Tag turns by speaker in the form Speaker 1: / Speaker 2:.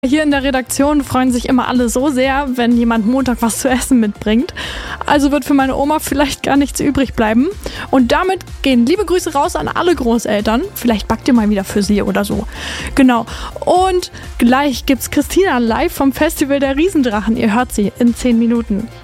Speaker 1: Hier in der Redaktion freuen sich immer alle so sehr, wenn jemand Montag was zu essen mitbringt. Also wird für meine Oma vielleicht gar nichts übrig bleiben. Und damit gehen liebe Grüße raus an alle Großeltern. Vielleicht backt ihr mal wieder für sie oder so. Genau. Und gleich gibt's Christina live vom Festival der Riesendrachen. Ihr hört sie in 10 Minuten.